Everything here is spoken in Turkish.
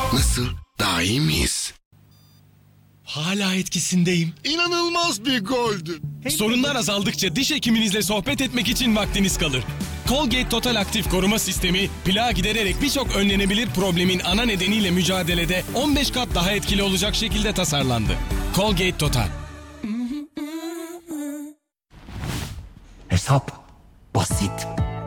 Nasıl? Daha iyi miyiz? Hala etkisindeyim. İnanılmaz bir goldü. Sorunlar azaldıkça diş hekiminizle sohbet etmek için vaktiniz kalır. Colgate Total Aktif Koruma Sistemi, plağı gidererek birçok önlenebilir problemin ana nedeniyle mücadelede 15 kat daha etkili olacak şekilde tasarlandı. Colgate Total. Hesap basit.